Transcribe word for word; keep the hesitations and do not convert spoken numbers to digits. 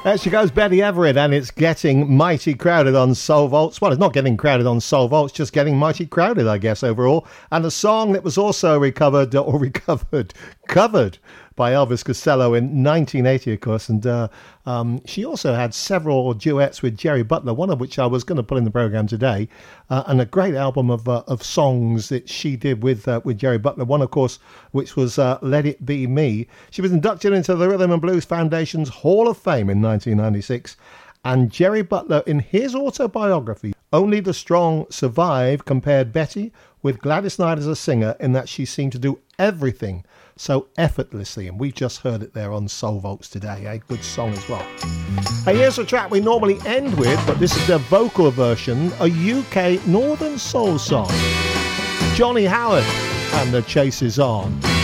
There she goes, Betty Everett, and it's getting mighty crowded on Soul Vaults. Well, it's not getting crowded on Soul Vaults, just getting mighty crowded, I guess, overall. And a song that was also recovered, or recovered, covered by Elvis Costello in nineteen eighty, of course. And uh, um, she also had several duets with Jerry Butler, one of which I was going to put in the programme today, uh, and a great album of uh, of songs that she did with uh, with Jerry Butler. One, of course, which was uh, Let It Be Me. She was inducted into the Rhythm and Blues Foundation's Hall of Fame in nineteen ninety-six. And Jerry Butler, in his autobiography, Only the Strong Survive, compared Betty with Gladys Knight as a singer in that she seemed to do everything so effortlessly. And we've just heard it there on Soul Vaults today. A good song as well. Hey, here's a track we normally end with, but this is the vocal version, a U K Northern Soul song. Johnny Howard and The Chase Is On.